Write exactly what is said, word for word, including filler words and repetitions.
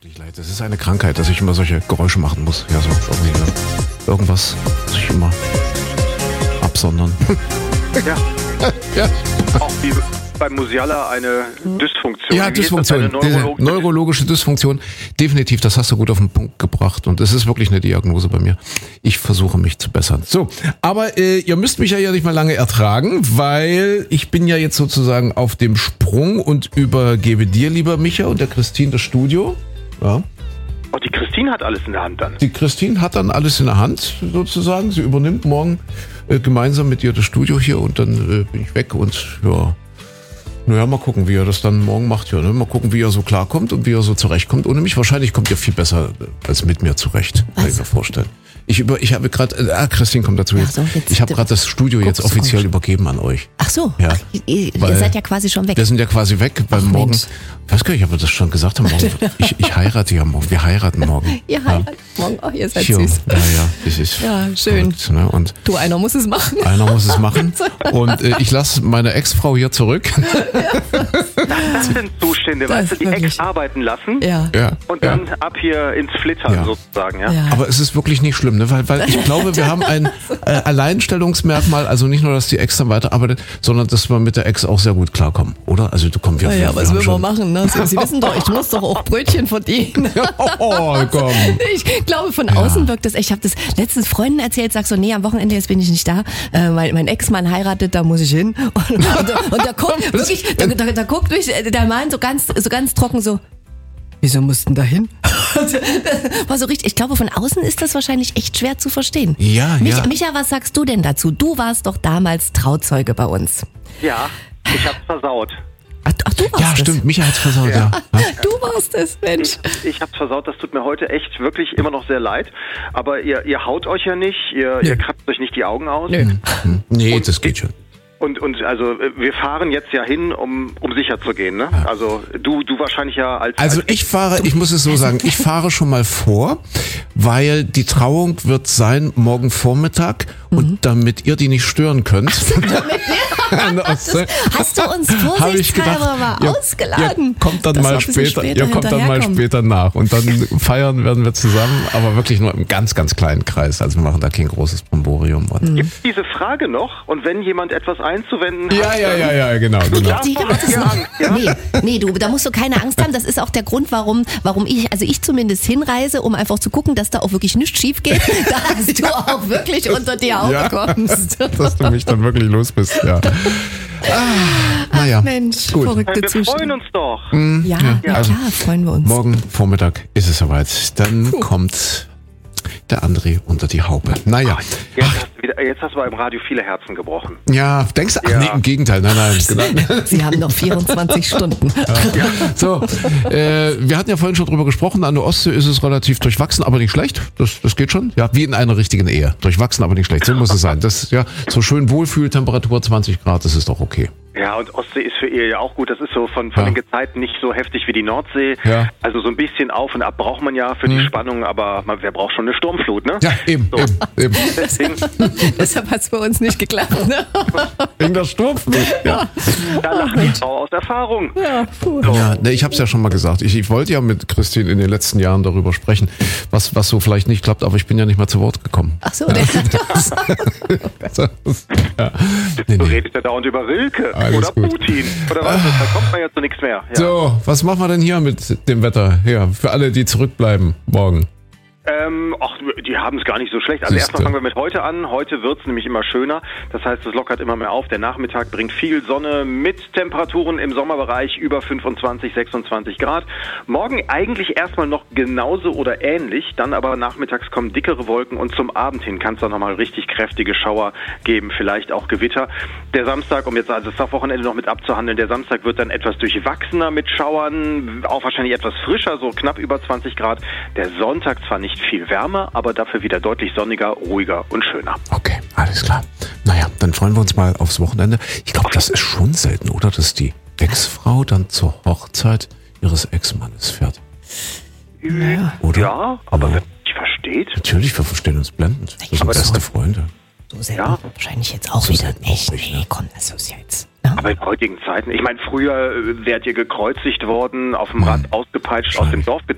wirklich leid. Das ist eine Krankheit, dass ich immer solche Geräusche machen muss. Ja, so irgendwie, ne? Irgendwas muss ich immer absondern. Ja. Ja. Auch wie beim Musiala eine Dysfunktion. Ja, Dysfunktion. Eine Neurolog- Diese neurologische Dysfunktion. Definitiv, das hast du gut auf den Punkt gebracht. Und es ist wirklich eine Diagnose bei mir. Ich versuche mich zu bessern. So, aber äh, ihr müsst mich ja, ja nicht mal lange ertragen, weil ich bin ja jetzt sozusagen auf dem Sprung und übergebe dir, lieber Micha, und der Christine das Studio. Ja. Oh, die Christine hat alles in der Hand dann. Die Christine hat dann alles in der Hand, sozusagen. Sie übernimmt morgen äh, gemeinsam mit dir das Studio hier und dann äh, bin ich weg und ja... Naja, mal gucken, wie er das dann morgen macht. Ja, ne? Mal gucken, wie er so klarkommt und wie er so zurechtkommt. Ohne mich wahrscheinlich kommt er viel besser als mit mir zurecht, kann ich mir vorstellen. Ich über, ich habe gerade, äh, ah, Christine kommt dazu jetzt. So, jetzt ich habe gerade das Studio jetzt offiziell übergeben an euch. Ach so, ja, ach, ihr, ihr seid ja quasi schon weg. Wir sind ja quasi weg, weil ach, morgen, Mensch. weiß gar nicht, ob wir das schon gesagt haben, morgen, ich, ich heirate ja morgen, wir heiraten morgen. Ihr heiratet ja. morgen, oh, ihr seid jo, süß. Ja, ja, das ist ja, schön. Verrückt, ne? Und du, einer muss es machen. Einer muss es machen und äh, ich lasse meine Ex-Frau hier zurück. Das sind Zustände, das weißt du, die wirklich. Ex arbeiten lassen ja. Ja, und dann ja. ab hier ins Flittern ja. sozusagen. Ja? Ja. Aber es ist wirklich nicht schlimm, ne? weil, weil ich glaube, wir haben ein äh, Alleinstellungsmerkmal, also nicht nur, dass die Ex dann weiterarbeitet, sondern dass wir mit der Ex auch sehr gut klarkommen, oder? Also du kommst ja. Ja, ja, was will man machen? Ne? Sie, Sie wissen doch, ich muss doch auch Brötchen verdienen. Oh, komm. Ich glaube, von außen ja. wirkt das. Ich habe das letztens Freunden erzählt, sag so, nee, am Wochenende jetzt bin ich nicht da. Äh, mein, mein Ex-Mann heiratet, da muss ich hin. Und, und, und da guckt wirklich, da, da, da guckt mich der Mann so ganz, so ganz trocken so. Wieso mussten da hin? War so richtig. Ich glaube, von außen ist das wahrscheinlich echt schwer zu verstehen. Ja, Micha, ja. Micha, was sagst du denn dazu? Du warst doch damals Trauzeuge bei uns. Ja, ich hab's versaut. Ach, ach du warst Ja, es. stimmt, Micha hat's versaut, ja. ja. Du warst es, Mensch. Ich, ich hab's versaut, das tut mir heute echt wirklich immer noch sehr leid. Aber ihr, ihr haut euch ja nicht, ihr, Nee. ihr kratzt euch nicht die Augen aus. Nö. Nee, Und- das geht schon. Und, und also wir fahren jetzt ja hin, um, um sicher zu gehen, ne? Also du, du wahrscheinlich ja als... Also als ich fahre, ich muss es so sagen, ich fahre schon mal vor, weil die Trauung wird sein morgen Vormittag und damit ihr die nicht stören könnt. Hast du uns Habe ich vorsichtshalber gedacht, mal ihr, ausgeladen? Ihr kommt dann dass wir mal ein bisschen später, später ihr kommt dann mal hinterherkommen. später nach und dann feiern werden wir zusammen, aber wirklich nur im ganz, ganz kleinen Kreis. Also wir machen da kein großes Bromborium. Und Gibt es diese Frage noch? Und wenn jemand etwas einzuwenden ja, hat... ja, dann- ja, ja, genau, genau. Ja, Die voll, hat es ja, noch. ja. Nee, nee, du, da musst du keine Angst haben. Das ist auch der Grund, warum, warum ich, also ich zumindest hinreise, um einfach zu gucken, dass da auch wirklich nichts schief geht, dass du auch wirklich unter die Haube Ja. kommst. Dass du mich dann wirklich los bist, ja. Ah, naja, Mensch, gut. verrückte Wir freuen Zustände. uns doch. Ja, ja, Also, klar, freuen wir uns. Morgen Vormittag ist es soweit. Dann kommt der André unter die Haube. Naja. Jetzt hast, du wieder, jetzt hast du beim Radio viele Herzen gebrochen. Ja, denkst du? Ach Ja. nee, im Gegenteil. Nein, nein. Genau. Sie haben noch vierundzwanzig Stunden. So, äh, wir hatten ja vorhin schon drüber gesprochen. An der Ostsee ist es relativ durchwachsen, aber nicht schlecht. Das, das geht schon. Ja, wie in einer richtigen Ehe. Durchwachsen, aber nicht schlecht. So muss es sein. Das ja so schön Wohlfühltemperatur zwanzig Grad. Das ist doch okay. Ja, und Ostsee ist für ihr ja auch gut. Das ist so von, von Ja. den Gezeiten nicht so heftig wie die Nordsee. Ja. Also so ein bisschen auf und ab braucht man ja für die Spannung, aber man, wer braucht schon eine Sturmflut, ne? Ja, eben, So. eben, eben. Deswegen, Deshalb hat es bei uns nicht geklappt. Ne? Wegen der Sturmflut. Ja. da lacht die Frau aus Erfahrung. Ja, puh. Ja, ne, ich habe es ja schon mal gesagt. Ich, ich wollte ja mit Christine in den letzten Jahren darüber sprechen, was, was so vielleicht nicht klappt, aber ich bin ja nicht mal zu Wort gekommen. Ach so, der So, ja. Nee, Du nee. redest ja dauernd über Rilke Alles oder gut. Putin oder was. Da kommt man ja zu nichts mehr. Ja. So, was machen wir denn hier mit dem Wetter? Ja, für alle, die zurückbleiben morgen. Ähm, ach, die haben es gar nicht so schlecht. Also Siehste. erstmal fangen wir mit heute an. Heute wird es nämlich immer schöner. Das heißt, es lockert immer mehr auf. Der Nachmittag bringt viel Sonne mit Temperaturen im Sommerbereich über fünfundzwanzig, sechsundzwanzig Grad. Morgen eigentlich erstmal noch genauso oder ähnlich. Dann aber nachmittags kommen dickere Wolken und zum Abend hin kann es dann nochmal richtig kräftige Schauer geben. Vielleicht auch Gewitter. Der Samstag, um jetzt also das Wochenende noch mit abzuhandeln, der Samstag wird dann etwas durchwachsener mit Schauern. Auch wahrscheinlich etwas frischer, so knapp über zwanzig Grad. Der Sonntag zwar nicht viel wärmer, aber dafür wieder deutlich sonniger, ruhiger und schöner. Okay, alles klar. Naja, dann freuen wir uns mal aufs Wochenende. Ich glaube, das ist schon selten, oder? Dass die Ex-Frau dann zur Hochzeit ihres Ex-Mannes fährt. Naja. Oder? Ja, aber wenn man sich versteht. Natürlich, wir verstehen uns blendend. Wir sind Aber das- beste Freunde. So selten. Ja. Wahrscheinlich jetzt auch So wieder selten auch nicht. nicht, Nee, ne? komm, das ist ja jetzt. Ne? Aber in heutigen Zeiten, ich meine, früher äh, wärt ihr gekreuzigt worden, auf dem Rad ausgepeitscht, aus dem Dorf